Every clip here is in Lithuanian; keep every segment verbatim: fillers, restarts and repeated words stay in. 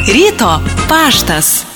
Ryto paštas.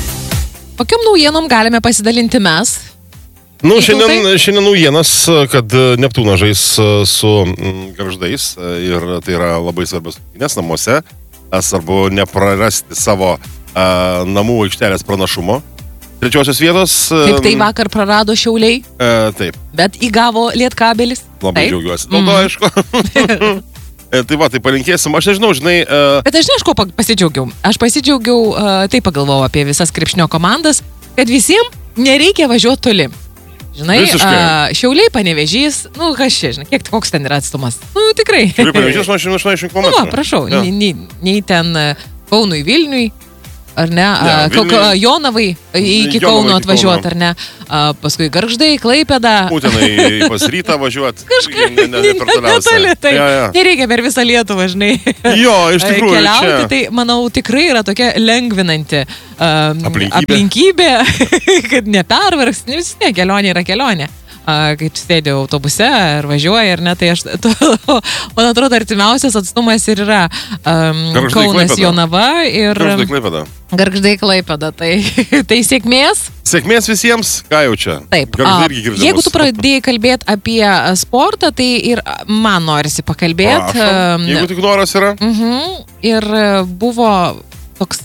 Kokiom naujienom galime pasidalinti mes? Nu, šiandien, šiandien naujienas, kad Neptūnas žais su Gargždais ir tai yra labai svarbios rungtynės namuose. Svarbu neprarasti savo a, namų aikštelės pranašumo. Trečiosios vietos. Taip, tai vakar prarado Šiauliai. A, taip. Bet įgavo Lietkabelis. Labai taip. džiaugiuosi. Dėl to, aišku. Tai va, tai palinkėsim. Aš nežinau, žinai... Uh... Bet aš nežinau, ko pasidžiaugiau. Aš pasidžiaugiau, uh, tai pagalvojau apie visas krepšinio komandas, kad visiems nereikia važiuoti toli. Žinai, uh, Šiauliai, Panevėžys, nu, kas čia, žinai, kiek, koks ten yra atstumas? Nu, tikrai. Šiauliai, Panevėžys, man aštuoniasdešimt kilometrų. Nu, prašau, ja. nei, nei ten Kaunui, Vilniui, ar ne, ne a, Vilniui... Jonavai iki Kauno atvažiuoti, ar ne, a, paskui Gargždai, Klaipėda. Būtinai pas rytą važiuoti. Kažkaip ne, ne, ne netoli, tai ja, ja. nereikia per visą Lietuvą, žinai. Jo, iš tikrųjų. Keliauti, čia. Tai, manau, tikrai yra tokia lengvinanti um, aplinkybė, aplinkybė kad nepervargs, vis ne, kelionė yra kelionė. Kai sėdė autobuse ir važiuoja, ir ne, tai aš, to, man atrodo, artimiausias atstumas ir yra um, Kaunas Jonava ir Gargždai Klaipėda. Gargždai Klaipėda, tai, tai sėkmės. Sėkmės visiems, ką jau čia. Taip, a, jeigu tu pradėjai kalbėti apie sportą, tai ir man norisi pakalbėti. Prašom, jeigu tik noras yra. Uh-huh, ir buvo toks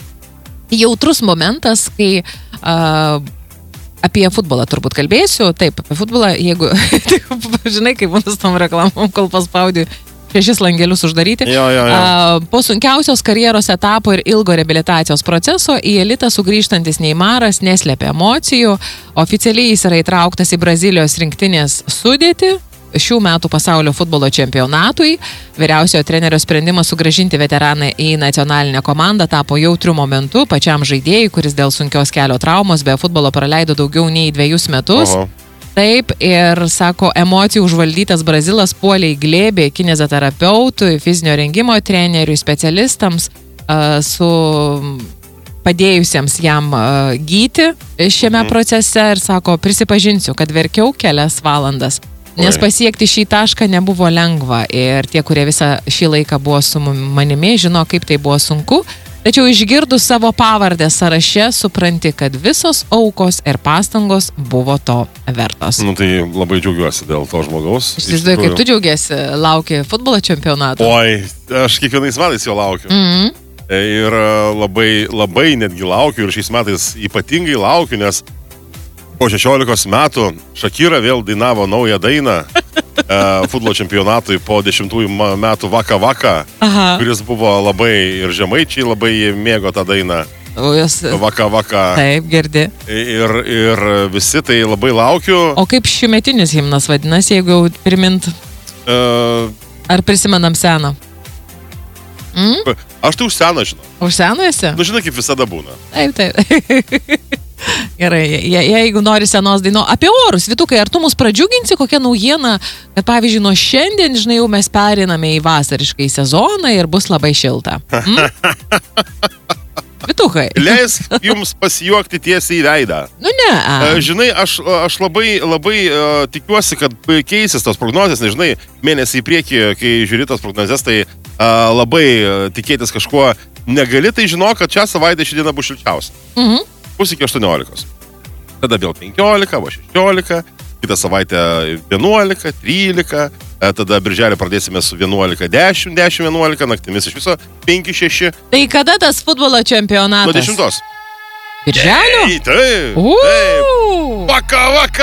jautrus momentas, kai uh, apie futbolą turbūt kalbėsiu. Taip, apie futbolą, jeigu, žinai, kaip būna su tom reklamom, kol paspaudi šešis langelius uždaryti. Jo, jo, jo. A, po sunkiausios karjeros etapo ir ilgo reabilitacijos proceso į elitą sugrįžtantis Neimaras neslėpė emocijų. Oficialiai jis yra įtrauktas į Brazilijos rinktinės sudėtį šių metų pasaulio futbolo čempionatui. Vyriausiojo trenerio sprendimas sugrąžinti veteraną į nacionalinę komandą tapo jautriu momentu pačiam žaidėjui, kuris dėl sunkios kelio traumos be futbolo praleido daugiau nei dviejus metus. Oho. Taip, ir, sako, emocijų užvaldytas Brazilas puolė į glėbį kineziterapeutui, fizinio rengimo treneriui, specialistams uh, su padėjusiems jam uh, gyti šiame mm. procese ir, sako, prisipažinsiu, kad verkiau kelias valandas. Nes pasiekti šį tašką nebuvo lengva ir tie, kurie visą šį laiką buvo su manimi, žino, kaip tai buvo sunku. Tačiau išgirdus savo pavardę sąraše, supranti, kad visos aukos ir pastangos buvo to vertos. Nu tai labai džiaugiuosi dėl to žmogaus. Aš įsivaizduoju, kaip tu džiaugiesi, lauki futbolo čempionato. Oi, aš kiekvienais metais jo laukiu. Mhm. Ir labai, labai netgi laukiu ir šiais metais ypatingai laukiu, nes po šešiolikos metų Shakira vėl dainavo naują dainą e, futbolo čempionatui po dešimtųjų metų Vaka Vaka, Aha. kuris buvo labai ir žemaičiai labai mėgo tą dainą. O jos... Vaka Vaka. Taip, girdi. Ir, ir visi tai labai laukiu. O kaip šiųmetinis himnas vadinasi, jeigu jau primint? E... Ar prisimenam seną? Mm? Aš tai už seną žinau. Už seną esi? Nu, žinai, kaip visada būna. Taip, taip. Gerai, je, jeigu nori senos daino. Apie orus, Vytukai, ar tu mus pradžiuginsi kokią naujieną, kad pavyzdžiui, nuo šiandien, žinai, jau mes periname į vasariškai sezoną ir bus labai šilta. Mm? Vytukai. Leis jums pasijuokti tiesiai į veidą. Nu ne. A. Žinai, aš, aš labai, labai uh, tikiuosi, kad keisis tos prognozės, nežinai, mėnesį į priekį, kai žiūri tos prognozės, tai uh, labai uh, tikėtis kažkuo negali, tai žinok, kad šią savaitę ši diena bus šilčiausia. Mhm. Bus iki aštuoniolikos. Tada vėl penkiolika, va šešiolika, kitą savaitę vienuolika, trylika, tada birželį pradėsime su vienuolika, dešimt, dešimt, vienuolika, naktimis iš viso penki, šeši. Tai kada tas futbolo čempionatas? Nuo dešimtos. Birželio? Taip, taip, Uuu. taip. Vaka, vaka.